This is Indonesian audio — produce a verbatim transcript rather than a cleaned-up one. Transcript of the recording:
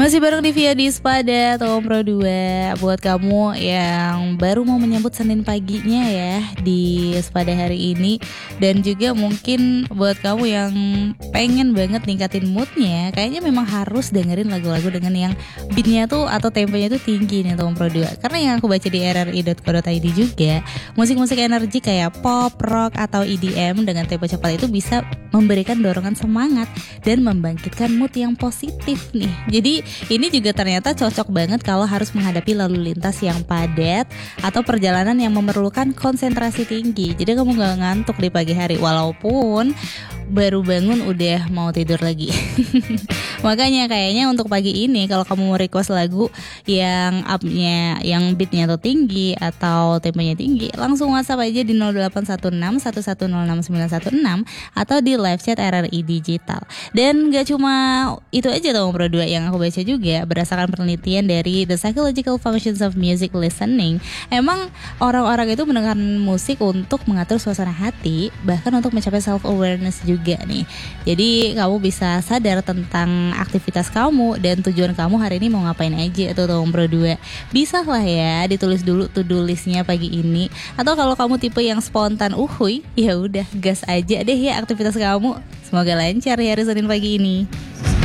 Masih bareng di Via di Spada Tom Pro dua. Buat kamu yang baru mau menyambut Senin paginya ya di Spada hari ini, dan juga mungkin buat kamu yang pengen banget ningkatin moodnya, kayaknya memang harus dengerin lagu-lagu dengan yang beatnya tuh atau temponya tuh tinggi nih Tom Pro dua. Karena yang aku baca di r r i dot co dot i d juga, musik-musik energi kayak pop, rock, atau E D M dengan tempo cepat itu bisa memberikan dorongan semangat dan membangkitkan mood yang positif nih. Jadi ini juga ternyata cocok banget kalau harus menghadapi lalu lintas yang padat atau perjalanan yang memerlukan konsentrasi tinggi. Jadi kamu gak ngantuk di pagi hari walaupun baru bangun udah mau tidur lagi. Makanya kayaknya untuk pagi ini kalau kamu mau request lagu yang upnya, yang beatnya tuh tinggi atau temponya tinggi, langsung WhatsApp aja di nol delapan satu enam satu satu nol enam sembilan satu enam atau di live chat R R I Digital. Dan gak cuma itu aja Tom Pro dua yang aku baca juga, berdasarkan penelitian dari The Psychological Functions of Music Listening, emang orang-orang itu mendengarkan musik untuk mengatur suasana hati, bahkan untuk mencapai self awareness juga nih. Jadi kamu bisa sadar tentang aktivitas kamu dan tujuan kamu hari ini mau ngapain aja tuh Tom Pro dua. Bisa lah ya ditulis dulu to-do listnya pagi ini. Atau kalau kamu tipe yang spontan uhuy, ya udah gas aja deh ya aktivitas kamu. Semoga lancar ya hari Senin pagi ini.